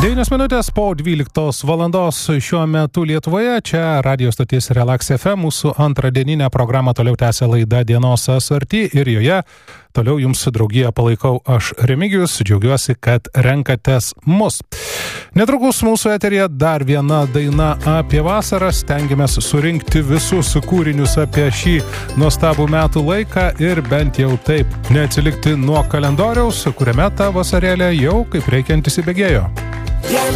9 minutės po 12 valandos šiuo metu Lietuvoje. Čia radio stoties Relax FM. Mūsų antradieninę programą toliau tęsia laida Dienos SRT ir joje toliau jums draugiją palaikau aš Remigijus. Džiaugiuosi, kad renkatės mus. Netrukus mūsų eteryje dar viena daina apie vasarą. Stengiamės surinkti visus kūrinius apie šį nuostabų metų laiką ir bent jau taip neatsilikti nuo kalendoriaus, kuriame ta vasarėlė jau kaip reikiant įsibėgėjo.